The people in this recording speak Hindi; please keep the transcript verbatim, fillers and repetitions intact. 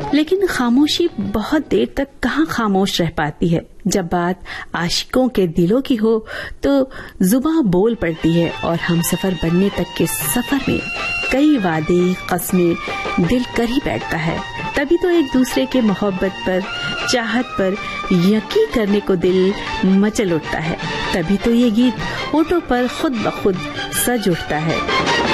लेकिन खामोशी बहुत देर तक कहाँ खामोश रह पाती है। जब बात आशिकों के दिलों की हो तो जुबां बोल पड़ती है और हम सफर बनने तक के सफर में कई वादे कस्में दिल कर ही बैठता है। तभी तो एक दूसरे के मोहब्बत पर, चाहत पर यकीन करने को दिल मचल उठता है। तभी तो ये गीत होठों पर खुद ब खुद सज उठता है।